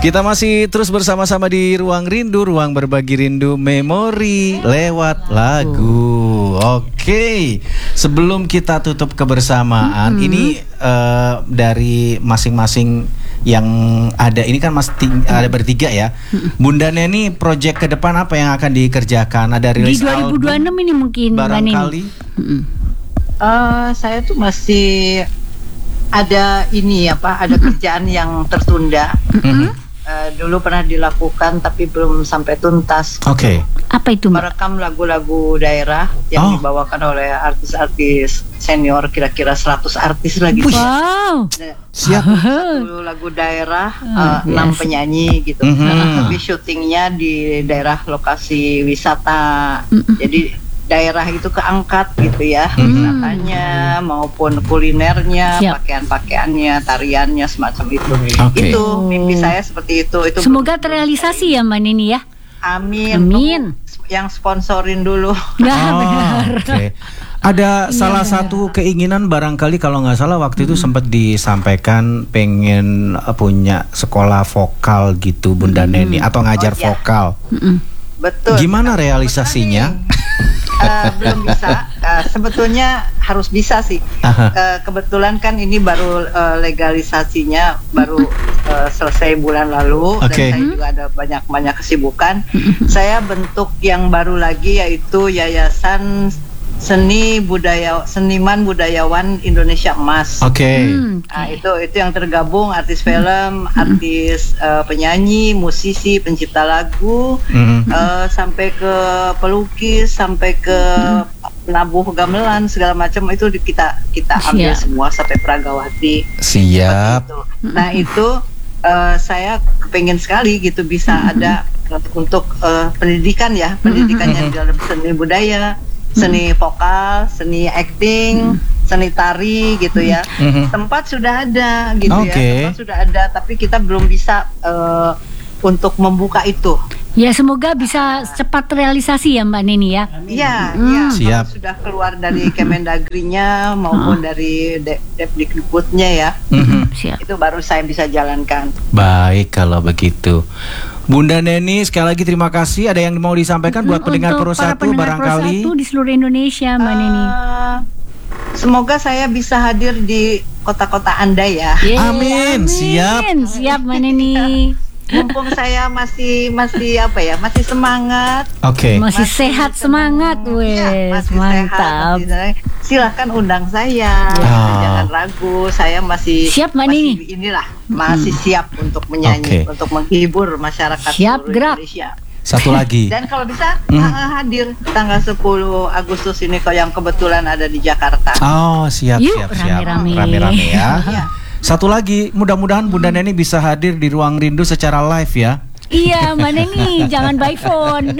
Kita masih terus bersama-sama di Ruang Rindu, ruang berbagi rindu memori lewat lagu. Oke, sebelum kita tutup kebersamaan, ini dari masing-masing yang ada ini kan ada bertiga ya. Bunda Neni, project ke depan apa yang akan dikerjakan? Ada rilis di 2026 ini mungkin barangkali. Saya tuh masih ada ada kerjaan yang tertunda. Dulu pernah dilakukan tapi belum sampai tuntas. Oke. Apa itu, Mbak? Merekam lagu-lagu daerah yang dibawakan oleh artis-artis senior, kira-kira 100 artis lagi. Wow. Siap. Dulu lagu daerah 6 penyanyi gitu. Tapi syutingnya di daerah lokasi wisata. Jadi daerah itu keangkat gitu ya, wisatanya maupun kulinernya, pakaian-pakaiannya, tariannya, semacam itu. Itu mimpi saya seperti itu. Semoga terrealisasi ya Mbak Neni ya. Amin. Amin. Yang sponsorin dulu. Benar. Oke. Ada salah satu keinginan barangkali kalau nggak salah waktu itu sempat disampaikan pengen punya sekolah vokal gitu Bunda Neni atau ngajar vokal. Betul. Gimana realisasinya? Belum bisa. Sebetulnya harus bisa sih. Kebetulan kan ini baru legalisasinya baru selesai bulan lalu, dan saya juga ada banyak kesibukan. Saya bentuk yang baru lagi yaitu Yayasan Seniman Budayawan Indonesia Emas. Nah, itu yang tergabung artis film, artis penyanyi, musisi, pencipta lagu, sampai ke pelukis, sampai ke penabuh gamelan, segala macam itu kita ambil semua sampai Pragawati. Siap. Nah itu saya kepengen sekali gitu bisa ada untuk pendidikan ya, pendidikannya di dalam seni budaya, seni vokal, seni acting, seni tari gitu ya. Tempat sudah ada gitu ya, tempat sudah ada, tapi kita belum bisa untuk membuka itu. Ya semoga bisa cepat realisasi ya Mbak Neni ya. Iya, siap. Sudah keluar dari Kemendagri-nya maupun dari Depdikbudnya ya. Siap. Itu baru saya bisa jalankan. Baik kalau begitu. Bunda Neni, sekali lagi terima kasih. Ada yang mau disampaikan buat pendengar Pro 1 barangkali? Pro 1 di seluruh Indonesia Mbak Neni. Semoga saya bisa hadir di kota-kota Anda ya. Amin. Siap Mbak Neni. Mumpung saya masih semangat. Masih sehat semangat, mantap. Silakan undang saya. Jangan ragu, saya masih siap Mbak Neni. Masih siap untuk menyanyi, untuk menghibur masyarakat Indonesia. Satu lagi. Dan kalau bisa hadir tanggal 10 Agustus ini kalau yang kebetulan ada di Jakarta. Siap. Rame-rame ya. Satu lagi, mudah-mudahan Bunda Neni bisa hadir di Ruang Rindu secara live ya. Iya Mbak Neni, jangan by phone.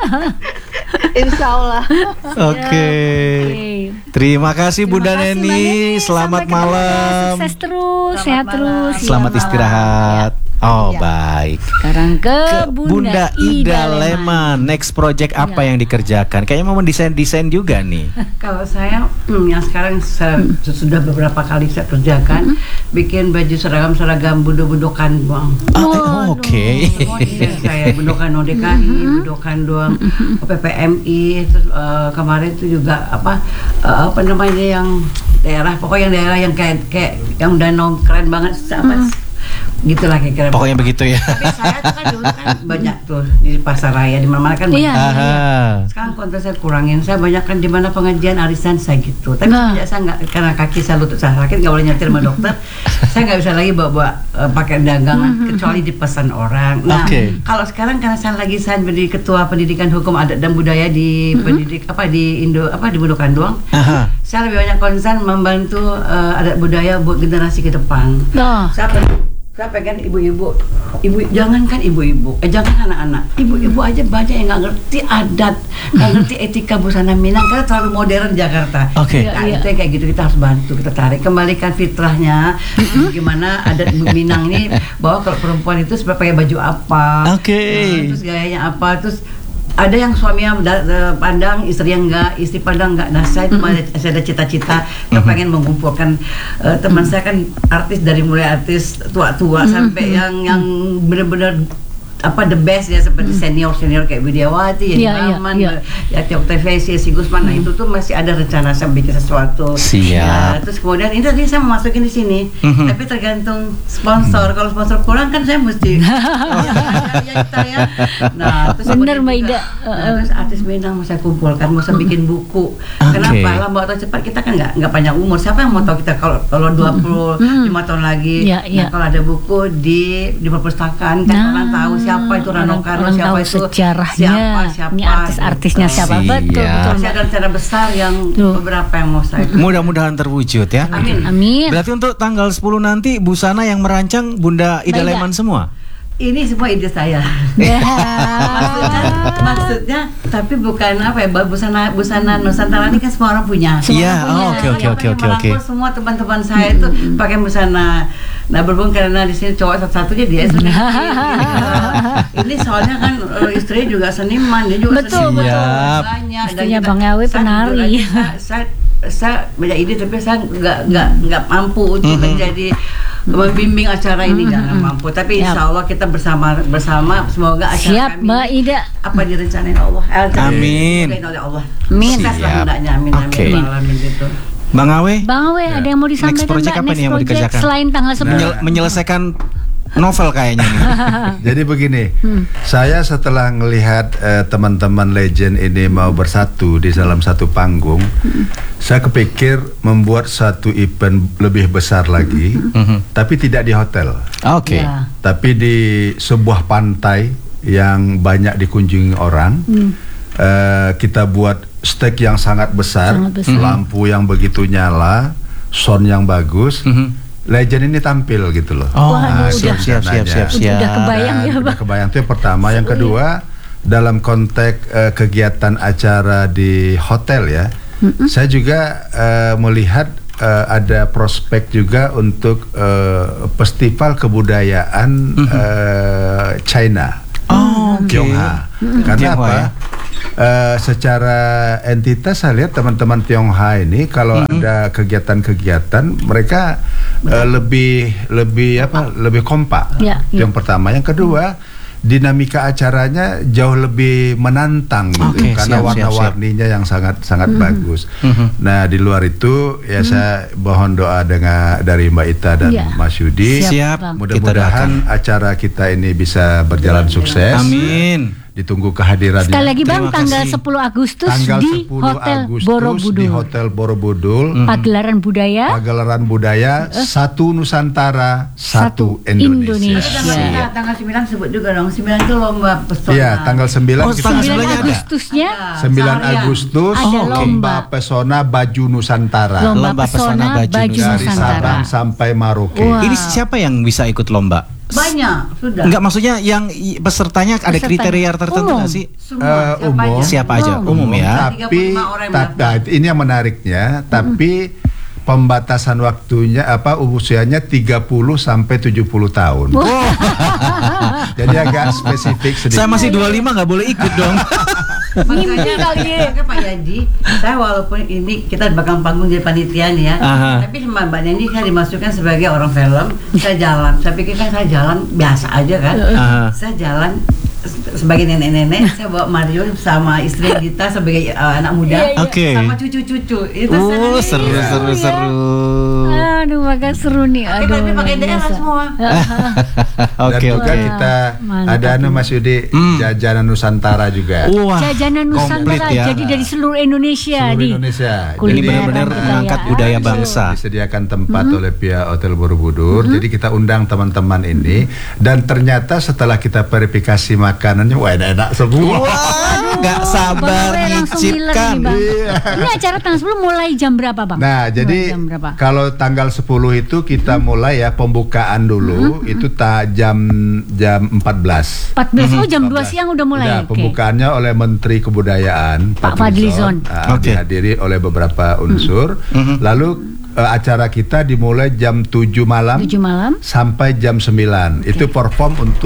Insya Allah. Oke. Terima kasih Bunda Neni. Selamat malam. Sukses terus, sehat terus. Selamat istirahat. Baik. Sekarang ke Bunda Ida Leman. Next project apa yang dikerjakan? Kayaknya mau mendesain juga nih. Kalau saya yang sekarang sudah beberapa kali saya kerjakan, bikin baju seragam budo-budokan doang. Oke. Saya budokan ODKI, budokan doang PPMI. Terus kemarin itu juga apa namanya yang daerah, pokoknya daerah yang kayak yang danau keren banget apa gitulah kira-kira. Pokoknya begitu ya. Tapi saya tuh kan dulu kan banyak tuh di pasar raya di mana-mana kan banyak. Sekarang konten saya kurangin. Saya banyak kan di mana pengajian arisan saya gitu. Tapi saya nggak, karena kaki saya lutut saya sakit nggak boleh nyetir sama dokter. Saya nggak bisa lagi bawa pakai dagangan kecuali dipesan orang. Nah kalau sekarang karena saya menjadi ketua pendidikan hukum adat dan budaya di di Budokan doang. Saya lebih banyak konsen membantu adat budaya buat generasi ke depan. Saya pengen ibu-ibu, jangankan ibu-ibu, jangan anak-anak, ibu-ibu aja banyak yang nggak ngerti adat, nggak ngerti etika busana Minang karena terlalu modern Jakarta. Nah, itu kayak gitu kita harus bantu, kita tarik, kembalikan fitrahnya, gimana adat Minang ini, bahwa kalau perempuan itu sebenarnya pakai baju apa, terus gayanya apa, terus ada yang suaminya pandang, istri yang enggak, istri pandang enggak. Nah saya itu saya ada cita-cita yang pengen mengumpulkan teman saya kan artis dari mulai artis tua-tua sampai yang benar-benar the best ya, seperti senior kayak Widiawati, Aman, Yati Oktavesi, si Gusman. Nah itu tuh masih ada rencana saya bikin sesuatu. Siap. Terus kemudian ini tadi saya mau masukin di sini, tapi tergantung sponsor. Kalau sponsor kurang kan saya mesti ya. Nah terus bener Mbak Ida. Terus artis Minang mau saya kumpulkan, mau saya bikin buku. Kenapa? Lambat atau cepat kita kan nggak panjang umur. Siapa yang mau tahu kita kalau 25 tahun lagi? Nah, kalau ada buku di perpustakaan kan orang tahu siapa itu Rano Karno, siapa itu sejarahnya, siapa ini artis-artisnya siapa. Betul. Masih ada rencana besar yang beberapa yang mau saya. Mudah-mudahan terwujud ya. Amin. Berarti untuk tanggal 10 nanti busana yang merancang Bunda Ida Leman semua? Ini semua ide saya. maksudnya tapi bukan busana Nusantara ini kan semua orang punya. Iya, oke. Semua teman-teman saya itu pakai busana. Nah berhubung karena di sini cowok satu-satunya dia sendiri. Ini soalnya kan istri juga seniman, dia juga betul. Istrinya Bang Awe penari. Saya banyak ide tapi saya nggak mampu untuk menjadi membimbing acara ini, jangan mampu. Tapi insya Allah kita bersama semoga acara kami Mbak Ida apa direncanain Allah. Amin. Oleh Allah. Amin. Siap. Amin. Amin gitu. Bang Awe ada yang mau disampaikan? Next project apa nih yang mau dikerjakan? Selain tanggal 10 menyelesaikan novel kayaknya nih. Jadi begini, saya setelah melihat teman-teman legend ini mau bersatu di dalam satu panggung, saya kepikir membuat satu event lebih besar lagi, tapi tidak di hotel. Oke. Tapi di sebuah pantai yang banyak dikunjungi orang. Kita buat stage yang sangat besar, lampu yang begitu nyala, sound yang bagus. Legend ini tampil gitu loh. Siap. Udah kebayang ya Bang. Udah kebayang, itu yang pertama. Yang kedua, dalam konteks kegiatan acara di hotel ya, saya juga melihat ada prospek juga untuk festival kebudayaan China, Tionghoa. Karena apa? Secara entitas saya lihat teman-teman Tionghoa ini kalau ada kegiatan-kegiatan mereka lebih kompak. Yang pertama, yang kedua dinamika acaranya jauh lebih menantang gitu, karena warna-warninya yang sangat bagus. Nah di luar itu ya saya mohon doa dari Mbak Ita dan Mas Yudi. Mudah-mudahan acara kita ini bisa berjalan sukses. Amin. Ditunggu kehadirannya. Sekali lagi Bang, tanggal 10 Agustus di Hotel Borobudur. Di Hotel Borobudur. Pagelaran budaya. Satu Nusantara, satu Indonesia. Tanggal 9 sebut juga dong. 9 itu lomba pesona. Iya, tanggal 9 kita 9 Agustusnya 9 Agustus lomba pesona baju Nusantara. Lomba pesona baju Nusantara. Dari Sabang sampai Merauke. Ini siapa yang bisa ikut lomba? Banyak, sudah. Enggak, maksudnya yang pesertanya ada kriteria tertentu nggak sih? Semua, umum. Siapa aja? Umum ya. Tapi ini yang menariknya, tapi pembatasan waktunya usianya 30 sampai 70 tahun. Jadi agak spesifik sedikit. Saya masih 25 nggak boleh ikut dong. Makanya Pak Yadi, saya walaupun ini kita di belakang panggung jadi panitia nih ya, tapi sama Mbak Nendi saya dimasukkan sebagai orang film. Saya jalan, saya pikir kan saya jalan biasa aja kan. Saya jalan sebagai nenek-nenek, saya bawa Mario sama istri Dita sebagai anak muda, sama cucu-cucu. Itu seru. Aduh, makan seru nih. Tapi pakai daerah semua. Oke. Kita ada Mas Yudi jajanan Nusantara juga. Jajanan Nusantara jadi dari seluruh Indonesia. Jadi benar-benar mengangkat budaya bangsa. Disediakan tempat oleh pihak Hotel Borobudur. Jadi kita undang teman-teman ini, dan ternyata setelah kita verifikasi makanannya, wah enak semua. Nggak sabar nyicipkan. Ini acara tanggal 10 mulai jam berapa Bang? Nah jadi kalau tanggal 10 itu kita mulai ya pembukaan dulu, itu jam 14. Jam 2 siang udah mulai. Pembukaannya oleh Menteri Kebudayaan Pak Fadlizon. Dihadiri oleh beberapa unsur. Lalu acara kita dimulai jam 7 malam sampai jam 9. Itu perform untuk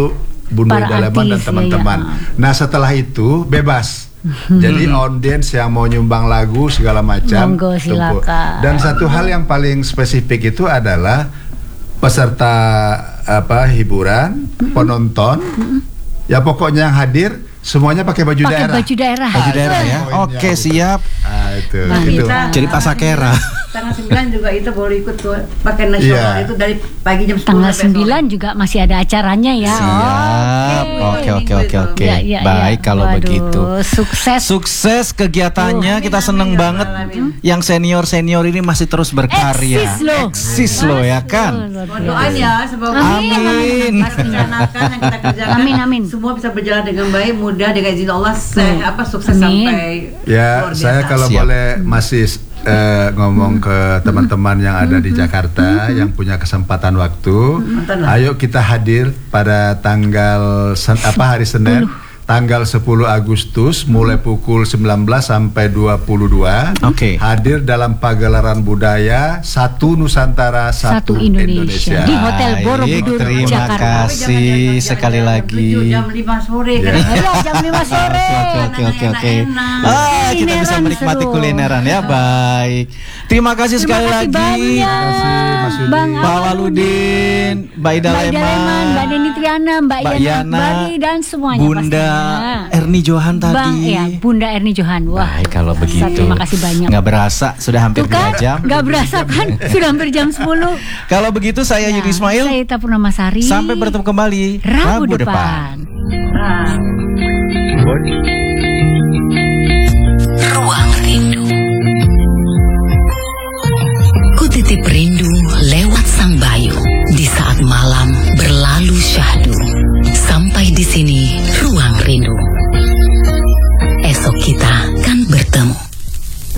Bunda Para Dalaman dan artis, teman-teman. ya. Nah setelah itu bebas. Jadi audiens yang mau nyumbang lagu segala macam. Monggo, silakan. Dan satu hal yang paling spesifik itu adalah peserta hiburan, penonton, ya pokoknya yang hadir semuanya pakai baju daerah. Baju daerah. Baju daerah ya. Oke, siap. Itu. Nah, Itu. kita- Jadi pasakera. Tanggal 9 juga itu boleh ikut tuh pakai nasional Iya. itu dari pagi jam 10 Tanggal sampai sore. 9 juga masih ada acaranya ya. Siap. Oke. Ya, ya, Baik ya. kalau Waduh, begitu. Sukses Kegiatannya. Kita seneng amin, banget. amin. Yang senior ini masih terus berkarya. Eksis Eksis loh. loh ya kan. Doanya semoga Amin. Mas rencanakan yang kita kerjakan Amin. semua bisa berjalan dengan baik, mudah dengan izin Allah sukses Amin. sampai Ya, luar biasa. saya kalau Siap. boleh masih ngomong ke teman-teman yang ada di Jakarta yang punya kesempatan waktu, ayo kita hadir pada tanggal hari Senin, tanggal 10 Agustus mulai pukul 19 sampai 22. Oke. Hadir dalam pagelaran budaya Satu Nusantara, Satu Indonesia. Di Hotel Borobudur, Terima Jakarta. kasih sekali lagi. Jam 5 sore Ya. kan. Ayo, jam 5 sore. Oke. Enak-enak. Kita bisa Kulineran menikmati seru. kulineran ya. Baik. Terima kasih sekali lagi. Terima kasih, Mas Yudi. Bang Pak Waludin, Mbak Ida Mbak Ida Leman, Leman, Mbak Deni Triana, Mbak Mbak Yana Yana, Akbari, dan semuanya Bunda pastinya. Erni Johan tadi. Bang, ya, Bunda Erni Johan. Wah, Baik kalau begitu. terima kasih banyak. Nggak berasa sudah hampir Tuh kan, 2 jam. nggak berasa kan? Sudah hampir jam 10. Kalau begitu saya Yudi Ismail. Saya Ita Purnamasari. Sampai bertemu kembali Rabu depan. Nah. Ruang Rindu.